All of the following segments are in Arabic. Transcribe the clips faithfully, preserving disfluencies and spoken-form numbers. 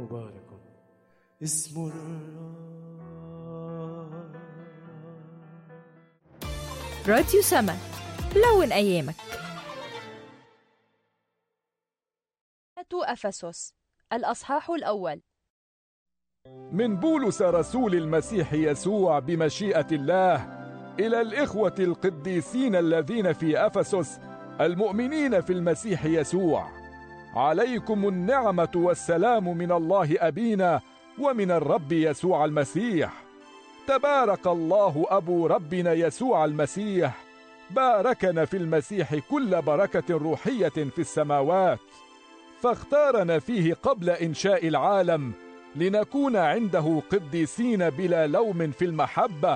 مبارك اسم الله. راديو سما، لون أيامك. أفسس الأصحاح الأول. من بولس رسول المسيح يسوع بمشيئة الله إلى الإخوة القديسين الذين في أفسس المؤمنين في المسيح يسوع، عليكم النعمة والسلام من الله أبينا ومن الرب يسوع المسيح. تبارك الله أبو ربنا يسوع المسيح، باركنا في المسيح كل بركة روحية في السماوات، فاختارنا فيه قبل إنشاء العالم لنكون عنده قديسين بلا لوم في المحبة،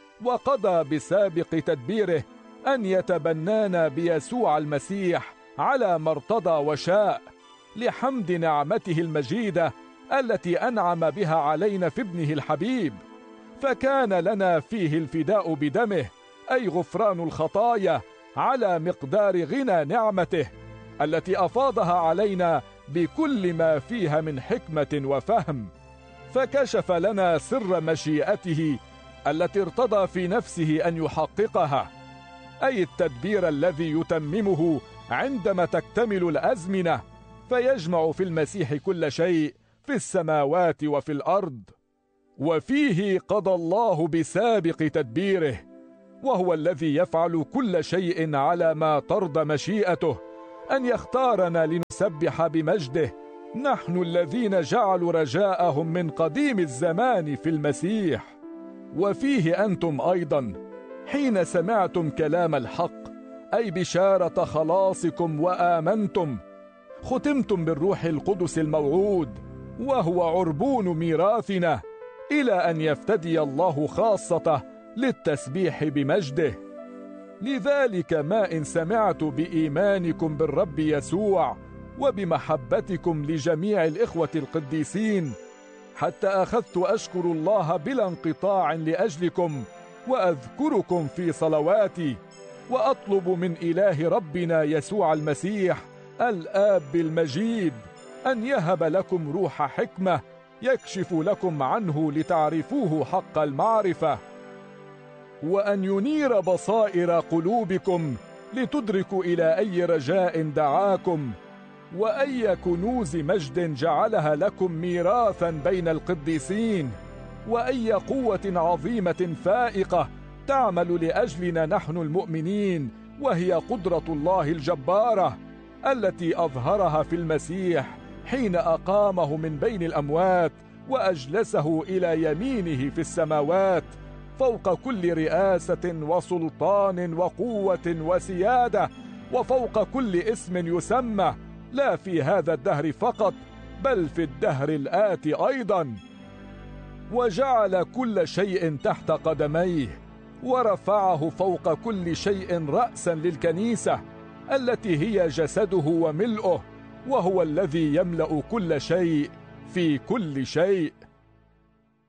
وقضى بسابق تدبيره أن يتبنانا بيسوع المسيح على ما ارتضى وشاء، لحمد نعمته المجيدة التي أنعم بها علينا في ابنه الحبيب. فكان لنا فيه الفداء بدمه، أي غفران الخطايا على مقدار غنى نعمته التي أفاضها علينا بكل ما فيها من حكمة وفهم. فكشف لنا سر مشيئته التي ارتضى في نفسه أن يحققها، أي التدبير الذي يتممه عندما تكتمل الأزمنة، فيجمع في المسيح كل شيء في السماوات وفي الأرض. وفيه قضى الله بسابق تدبيره، وهو الذي يفعل كل شيء على ما ترضى مشيئته، أن يختارنا لنسبح بمجده، نحن الذين جعلوا رجاءهم من قديم الزمان في المسيح. وفيه أنتم أيضا حين سمعتم كلام الحق، أي بشارة خلاصكم، وآمنتم، ختمتم بالروح القدس الموعود، وهو عربون ميراثنا، إلى أن يفتدي الله خاصته للتسبيح بمجده. لذلك ما إن سمعت بإيمانكم بالرب يسوع وبمحبتكم لجميع الإخوة القديسين، حتى أخذت أشكر الله بلا انقطاع لأجلكم، وأذكركم في صلواتي، وأطلب من إله ربنا يسوع المسيح الآب المجيد أن يهب لكم روح حكمة يكشف لكم عنه لتعرفوه حق المعرفة، وأن ينير بصائر قلوبكم لتدركوا إلى أي رجاء دعاكم، وأي كنوز مجد جعلها لكم ميراثا بين القديسين، وأي قوة عظيمة فائقة تعمل لأجلنا نحن المؤمنين، وهي قدرة الله الجبارة التي أظهرها في المسيح حين أقامه من بين الأموات وأجلسه إلى يمينه في السماوات، فوق كل رئاسة وسلطان وقوة وسيادة، وفوق كل اسم يسمى، لا في هذا الدهر فقط بل في الدهر الآتي أيضا. وجعل كل شيء تحت قدميه، ورفعه فوق كل شيء رأسا للكنيسة التي هي جسده وملؤه، وهو الذي يملأ كل شيء في كل شيء.